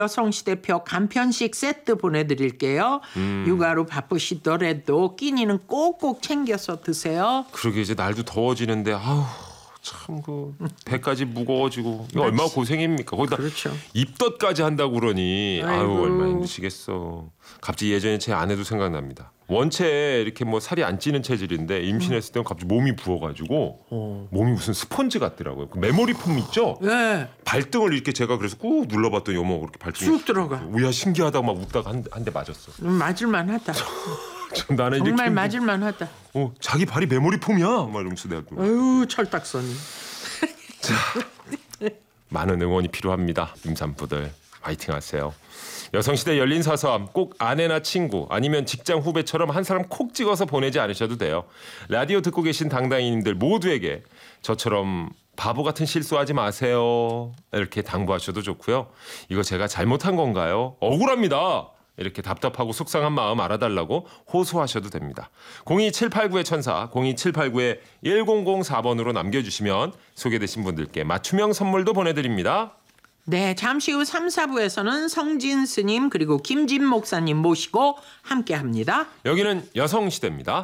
여성시대표 간편식 세트 보내드릴게요. 육아로 바쁘시더라도 끼니는 꼭꼭 챙겨서 드세요. 그러게 이제 날도 더워지는데 아우 참 그 배까지 무거워지고 이거 얼마나 고생입니까? 거기다 그렇죠. 입덧까지 한다고 그러니 아유 아이고. 얼마나 힘드시겠어. 갑자기 예전에 제 아내도 생각납니다. 원체 이렇게 뭐 살이 안 찌는 체질인데 임신했을 때는 갑자기 몸이 부어가지고 몸이 무슨 스펀지 같더라고요. 그 메모리 폼 있죠? 네. 발등을 이렇게 제가 그래서 꾹 눌러봤더니 어머 그렇게 발등이 쑥 들어가. 우야 신기하다고 막 웃다가 한 대 맞았어. 맞을만하다. 나는 이제 정말 맞을만하다. 자기 발이 메모리 폼이야. 막 이러면서 내가 아유 철딱선이. 많은 응원이 필요합니다. 임산부들 화이팅하세요. 여성시대 열린 사서함 꼭 아내나 친구 아니면 직장 후배처럼 한 사람 콕 찍어서 보내지 않으셔도 돼요. 라디오 듣고 계신 당당이님들 모두에게 저처럼 바보 같은 실수하지 마세요. 이렇게 당부하셔도 좋고요. 이거 제가 잘못한 건가요? 억울합니다. 이렇게 답답하고 속상한 마음 알아달라고 호소하셔도 됩니다. 02789의 천사 02789-1004번으로 남겨주시면 소개되신 분들께 맞춤형 선물도 보내드립니다. 네, 잠시 후 3, 4부에서는 성진 스님 그리고 김진 목사님 모시고 함께합니다. 여기는 여성시대입니다.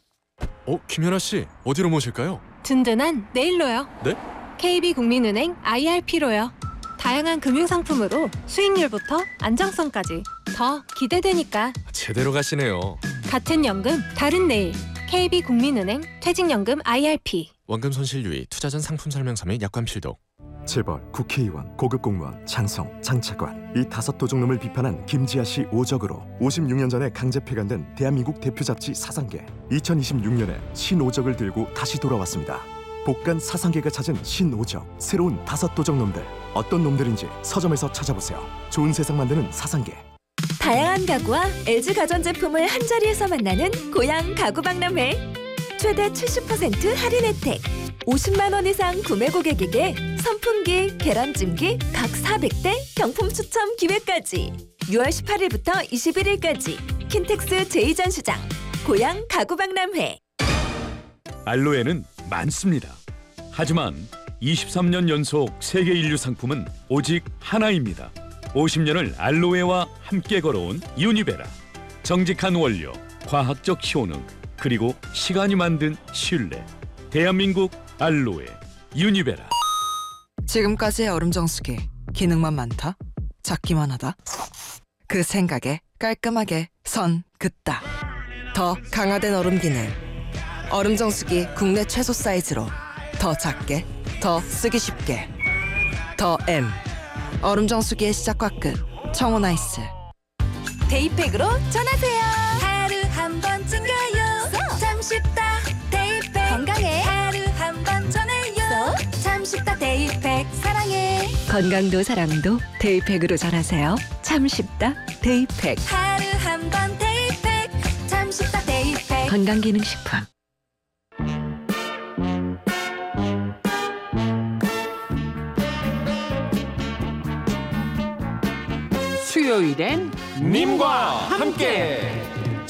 김연아 씨 어디로 모실까요? 든든한 내일로요. 네? KB국민은행 IRP로요. 다양한 금융상품으로 수익률부터 안정성까지 더 기대되니까. 제대로 가시네요. 같은 연금 다른 내일. KB국민은행 퇴직연금 IRP. 원금 손실 유의, 투자 전 상품 설명서 및 약관 필독. 재벌, 국회의원, 고급 공무원, 장성, 장차관 이 5도둑놈을 비판한 김지아 씨 오적으로 56년 전에 강제 폐간된 대한민국 대표 잡지 사상계 2026년에 신오적을 들고 다시 돌아왔습니다. 복간 사상계가 찾은 신오적 새로운 5도적놈들 어떤 놈들인지 서점에서 찾아보세요. 좋은 세상 만드는 사상계. 다양한 가구와 LG 가전제품을 한자리에서 만나는 고양 가구박람회. 최대 70% 할인 혜택. 50만 원 이상 구매 고객에게 선풍기, 계란찜기 각 400대 경품 추첨 기회까지. 6월 18일부터 21일까지 킨텍스 제2전시장 고양 가구박람회. 알로에는 많습니다. 하지만 23년 연속 세계 인류 상품은 오직 하나입니다. 50년을 알로에와 함께 걸어온 유니베라. 정직한 원료, 과학적 효능, 그리고 시간이 만든 신뢰. 대한민국 알로에 유니베라. 지금까지의 얼음 정수기 기능만 많다? 작기만 하다? 그 생각에 깔끔하게 선 긋다. 더 강화된 얼음 기능. 얼음 정수기 국내 최소 사이즈로 더 작게, 더 쓰기 쉽게. 더 M. 얼음 정수기의 시작과 끝. 청호나이스. 데이팩으로 전하세요. 하루 한 번쯤 가요. 참 쉽다. 데이팩. 건강해. 하루 한 번 전해요. 참 쉽다. 데이팩. 사랑해. 건강도 사랑도 데이팩으로 전하세요. 참 쉽다. 데이팩. 하루 한 번 데이팩. 참 쉽다. 데이팩. 건강기능식품. 수요일엔 님과 함께